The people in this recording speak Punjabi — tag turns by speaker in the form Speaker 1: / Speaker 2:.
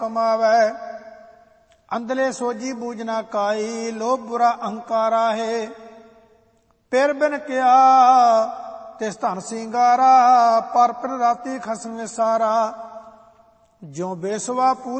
Speaker 1: ਕਮਾਵੈ। ਅੰਧਲੇ ਸੋਜੀ ਬੂਝਨਾ ਕਾਈ, ਲੋਭ ਬੁਰਾ ਅਹੰਕਾਰਾ ਹੈ। ਪਿਰ ਬਿਨ ਕਿਆ ਤਿਸ ਧਨ ਸਿੰਗਾਰਾ, ਪਰ ਰਾਤੀ ਖਸਮ ਵਿਸਾਰਾ। ਜਿਉ ਬੇਸਵਾ